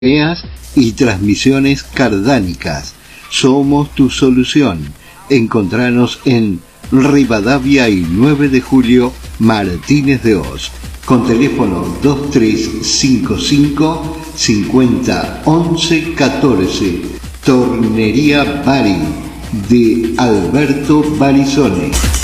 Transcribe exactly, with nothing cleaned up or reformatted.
y transmisiones cardánicas. Somos tu solución. Encontranos en Rivadavia y nueve de julio, Martínez de Oz, con teléfono dos tres cinco cinco, cincuenta, once, catorce. Tornería Bari, de Alberto Barizone.